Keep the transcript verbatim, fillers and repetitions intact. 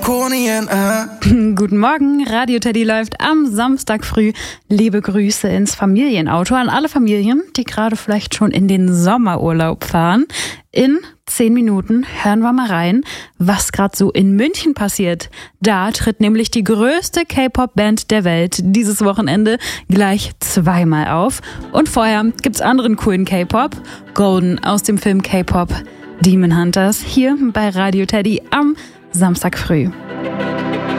Markonien, äh. Guten Morgen, Radio Teddy läuft am Samstag früh. Liebe Grüße ins Familienauto an alle Familien, die gerade vielleicht schon in den Sommerurlaub fahren. In zehn Minuten hören wir mal rein, was gerade so in München passiert. Da tritt nämlich die größte K-Pop-Band der Welt dieses Wochenende gleich zweimal auf. Und vorher gibt's anderen coolen K-Pop. Golden aus dem Film K-Pop Demon Hunters hier bei Radio Teddy am Samstag früh.